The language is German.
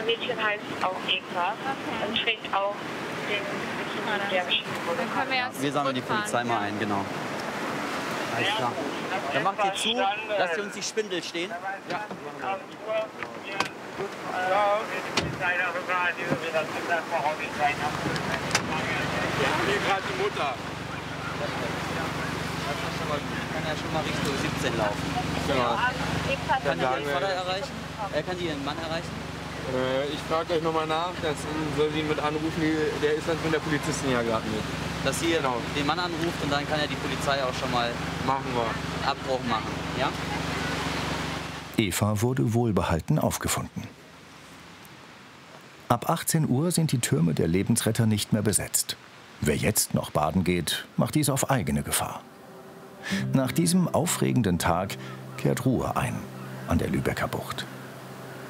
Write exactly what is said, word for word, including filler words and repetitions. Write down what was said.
Mädchen heißt auch Eva und trägt auch den Bikini, der beschrieben wurde. Dann können wir, ja Wir sammeln die Polizei mal ein, genau. Alles klar. Dann macht ihr zu, lasst ihr uns die Spindel stehen. Ja. Wir haben hier gerade die Mutter. Kann ja schon mal Richtung siebzehn laufen. Genau. Kann die ihren Vater erreichen? Er kann die ihren Mann erreichen? Äh, ich frage gleich nochmal nach, das soll sie ihn mit anrufen, die- der ist dann mit der Polizistin ja gerade mit. Dass sie Genau. den Mann anruft und dann kann ja die Polizei auch schon mal Machen wir. Abbruch machen. Ja? Eva wurde wohlbehalten aufgefunden. Ab achtzehn Uhr sind die Türme der Lebensretter nicht mehr besetzt. Wer jetzt noch baden geht, macht dies auf eigene Gefahr. Nach diesem aufregenden Tag kehrt Ruhe ein an der Lübecker Bucht.